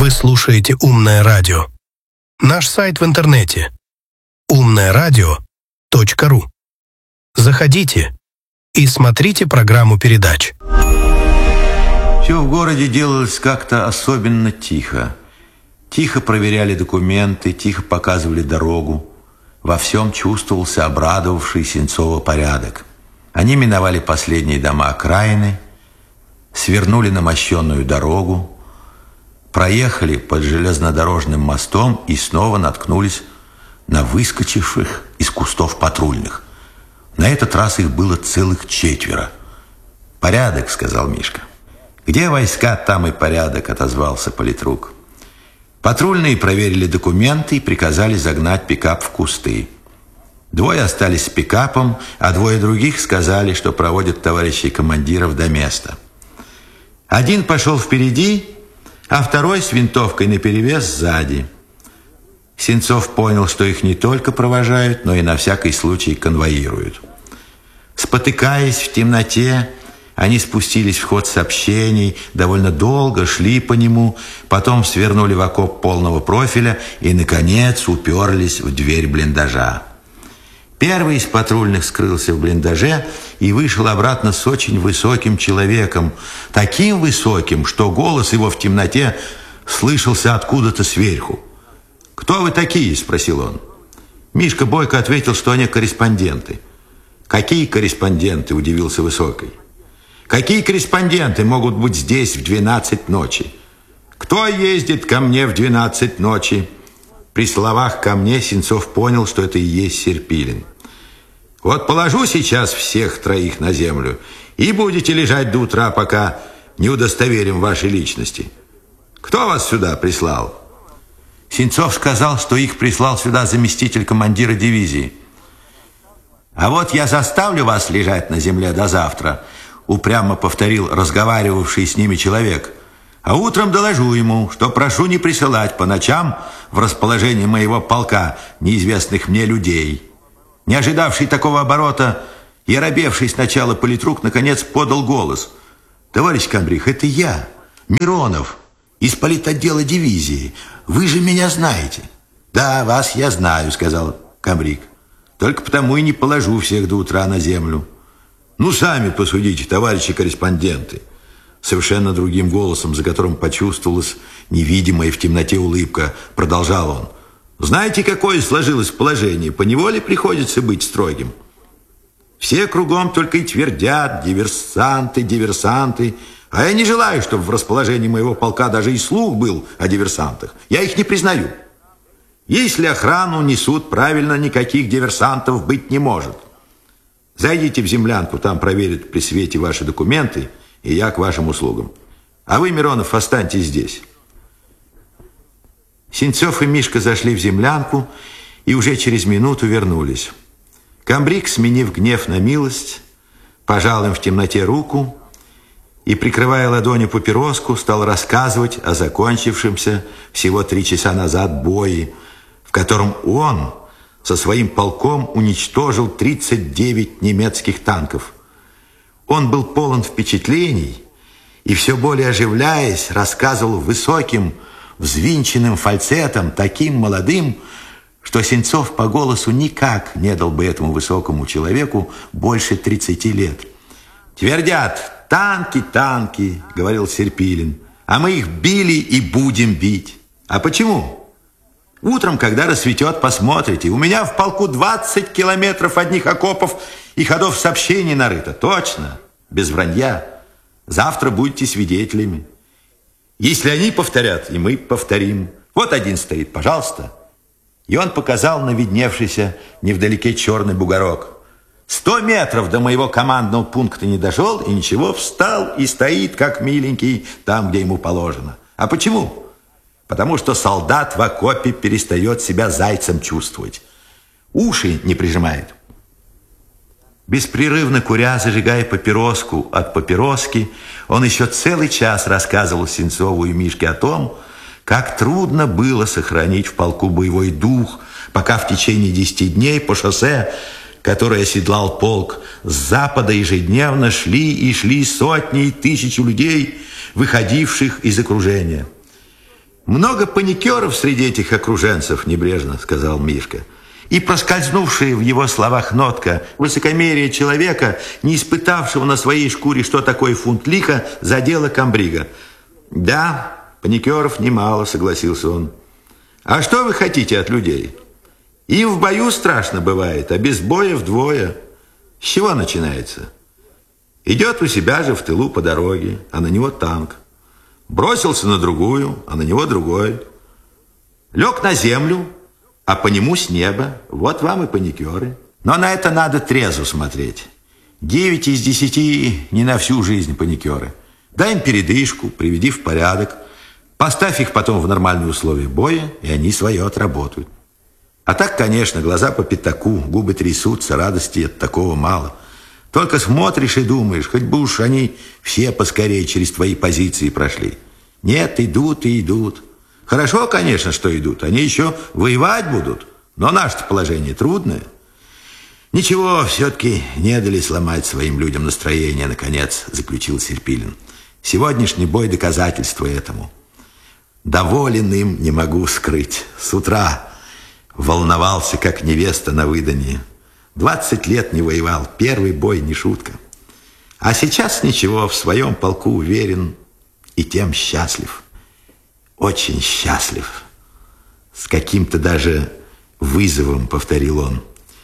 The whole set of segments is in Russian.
Вы слушаете «Умное радио». Наш сайт в интернете umnoradio.ru. Заходите и смотрите программу передач. Все в городе делалось как-то особенно тихо. Тихо проверяли документы, тихо показывали дорогу. Во всем чувствовался обрадовавший Сенцова порядок. Они миновали последние дома окраины, свернули на мощенную дорогу, проехали под железнодорожным мостом и снова наткнулись на выскочивших из кустов патрульных. На этот раз их было целых 4. «Порядок», — сказал Мишка. «Где войска, там и порядок», — отозвался политрук. Патрульные проверили документы и приказали загнать пикап в кусты. 2 остались с пикапом, а 2 других сказали, что проводят товарищей командиров до места. Один пошел впереди, а 2 с винтовкой наперевес сзади. Сенцов понял, что их не только провожают, но и на всякий случай конвоируют. Спотыкаясь в темноте, они спустились в ход сообщений, довольно долго шли по нему, потом свернули в окоп полного профиля и, наконец, уперлись в дверь блиндажа. Первый из патрульных скрылся в блиндаже и вышел обратно с очень высоким человеком. Таким высоким, что голос его в темноте слышался откуда-то сверху. «Кто вы такие?» – спросил он. Мишка бойко ответил, что они корреспонденты. «Какие корреспонденты?» – удивился Высокий. «Какие корреспонденты могут быть здесь в 12 ночи? Кто ездит ко мне в 12 ночи?» При словах «ко мне» Сенцов понял, что это и есть Серпилин. «Вот положу сейчас всех 3 на землю, и будете лежать до утра, пока не удостоверим вашей личности. Кто вас сюда прислал?» Сенцов сказал, что их прислал сюда заместитель командира дивизии. «А вот я заставлю вас лежать на земле до завтра», упрямо повторил разговаривавший с ними человек. «А утром доложу ему, что прошу не присылать по ночам в расположение моего полка неизвестных мне людей». Не ожидавший такого оборота и оробевший сначала политрук, наконец подал голос. «Товарищ комбриг, это я, Миронов, из политотдела дивизии. Вы же меня знаете». «Да, вас я знаю», — сказал комбриг. «Только потому и не положу всех до утра на землю». «Ну, сами посудите, товарищи корреспонденты». Совершенно другим голосом, за которым почувствовалась невидимая в темноте улыбка, продолжал он. «Знаете, какое сложилось положение? Поневоле приходится быть строгим. Все кругом только и твердят: диверсанты, диверсанты. А я не желаю, чтобы в расположении моего полка даже и слух был о диверсантах. Я их не признаю. Если охрану несут правильно, никаких диверсантов быть не может. Зайдите в землянку, там проверят при свете ваши документы, и я к вашим услугам. А вы, Миронов, останьтесь здесь». Сенцов и Мишка зашли в землянку и уже через минуту вернулись. Комбриг, сменив гнев на милость, пожал им в темноте руку и, прикрывая ладонью папироску, стал рассказывать о закончившемся всего 3 часа назад бое, в котором он со своим полком уничтожил 39 немецких танков. Он был полон впечатлений и, все более оживляясь, рассказывал высоким, взвинченным фальцетом, таким молодым, что Сенцов по голосу никак не дал бы этому высокому человеку больше 30 лет. «Твердят: танки, танки», — говорил Серпилин, «а мы их били и будем бить. А почему? Утром, когда рассветет, посмотрите. У меня в полку 20 километров одних окопов и ходов сообщений нарыто. Точно, без вранья. Завтра будете свидетелями. Если они повторят, и мы повторим. Вот один стоит, пожалуйста». И он показал на видневшийся невдалеке черный бугорок. 100 метров до моего командного пункта не дошел, и ничего, встал и стоит, как миленький, там, где ему положено. А почему? Потому что солдат в окопе перестает себя зайцем чувствовать. Уши не прижимает. Беспрерывно куря, зажигая папироску от папироски, он еще целый час рассказывал Сенцову и Мишке о том, как трудно было сохранить в полку боевой дух, пока в течение 10 дней по шоссе, которое оседлал полк, с запада ежедневно шли и шли сотни и тысячи людей, выходивших из окружения. Много паникеров среди этих окруженцев, небрежно сказал Мишка. И проскользнувшая в его словах нотка высокомерия человека, не испытавшего на своей шкуре, что такое фунт лиха, задела комбрига. Да, паникеров немало, согласился он. А что вы хотите от людей? Им в бою страшно бывает, а без боя вдвое. С чего начинается? Идет у себя же в тылу по дороге, а на него танк. Бросился на другую, а на него другой. Лег на землю, а по нему с неба. Вот вам и паникеры. Но на это надо трезво смотреть. 9 из 10 не на всю жизнь паникеры. Дай им передышку, приведи в порядок. Поставь их потом в нормальные условия боя, и они свое отработают. А так, конечно, глаза по пятаку, губы трясутся, радости от такого мало. Только смотришь и думаешь, хоть бы уж они все поскорее через твои позиции прошли. Нет, идут и идут. Хорошо, конечно, что идут. Они еще воевать будут. Но наше положение трудное. Ничего, все-таки не дали сломать своим людям настроение, наконец, заключил Серпилин. Сегодняшний бой доказательство этому. Доволен им не могу скрыть. С утра волновался, как невеста на выданье. 20 лет не воевал, первый бой не шутка. А сейчас ничего, в своем полку уверен и тем счастлив. Очень счастлив. С каким-то даже вызовом, повторил он.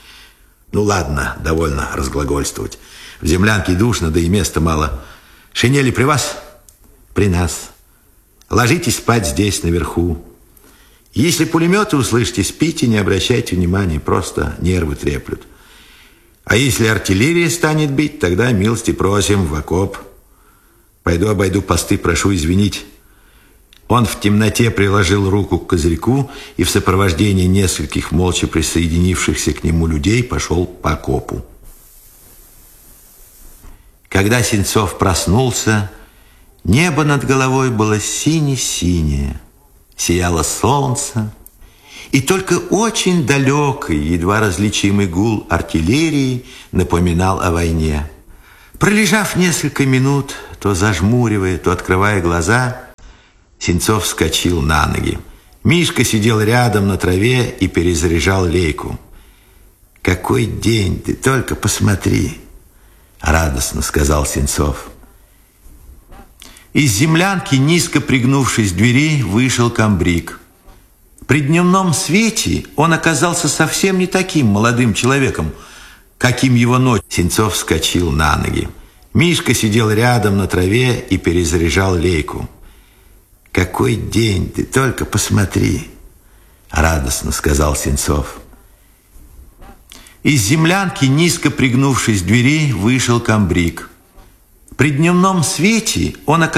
Ну ладно, довольно разглагольствовать. В землянке душно, да и места мало. Шинели при вас? При нас. Ложитесь спать здесь, наверху. Если пулеметы услышите, спите, не обращайте внимания, просто нервы треплют. А если артиллерия станет бить, тогда милости просим в окоп. Пойду обойду посты, прошу извинить. Он в темноте приложил руку к козырьку и в сопровождении нескольких молча присоединившихся к нему людей пошел по окопу. Когда Сенцов проснулся, небо над головой было сине-синее, сияло солнце, и только очень далекий, едва различимый гул артиллерии напоминал о войне. Пролежав несколько минут, то зажмуривая, то открывая глаза, Сенцов вскочил на ноги. Мишка сидел рядом на траве и перезаряжал лейку. «Какой день, ты только посмотри!» — радостно сказал Сенцов. Из землянки, низко пригнувшись к двери, вышел комбриг. При дневном свете он оказался совсем не таким молодым человеком, каким его ночь. Сенцов вскочил на ноги. Мишка сидел рядом на траве и перезаряжал лейку. «Какой день, ты только посмотри!» — радостно сказал Сенцов. Из землянки, низко пригнувшись к двери, вышел комбриг. При дневном свете он оказался